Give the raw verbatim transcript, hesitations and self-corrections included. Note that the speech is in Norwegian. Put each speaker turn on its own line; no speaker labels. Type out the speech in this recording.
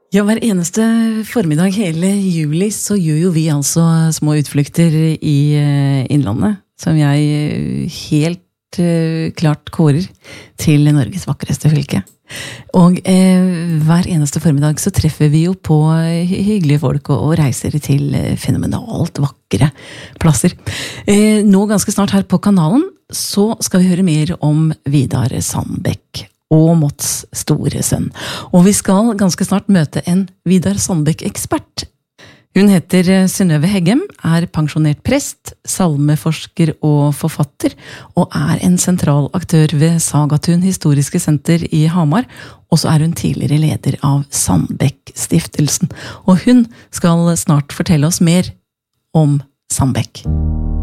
Ja, hver eneste formiddag hele juli så gjør jo vi altså små utflukter i innlandet, som jeg helt klart kårer til Norges vakreste fylke. Og eh, hver eneste formiddag så treffer vi jo på hyggelige folk og, og reiser til fenomenalt vakre plasser. Eh, nå ganske snart her på kanalen så skal vi høre mer om Vidar Sandbekk og Motts store sønn. Og vi skal ganske snart møte en Vidar Sandbekk-ekspert. Hun heter Synnøve Heggem, er pensjonert prest, salmeforsker og forfatter, og er en sentral aktør ved Sagatun Historiske Senter i Hamar, og så er hun tidligere leder av Sandbekk-stiftelsen. Og hun skal snart fortelle oss mer om Sandbekk.